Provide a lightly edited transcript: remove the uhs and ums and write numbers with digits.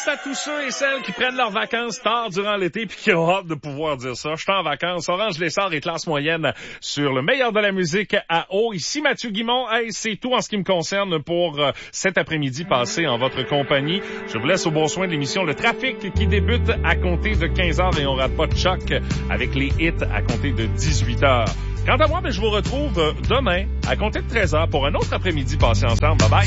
vacances à tous ceux et celles qui prennent leurs vacances tard durant l'été puis qui ont hâte de pouvoir dire ça. Je suis en vacances. Orange Lessard et classe moyenne sur le meilleur de la musique à eau. Ici Mathieu Guimond. Hey, c'est tout en ce qui me concerne pour cet après-midi passé en votre compagnie. Je vous laisse au bon soin de l'émission Le Trafic qui débute à compter de 15h et on rate pas de choc avec les hits à compter de 18h. Quant à moi, je vous retrouve demain à compter de 13h pour un autre après-midi passé ensemble. Bye bye.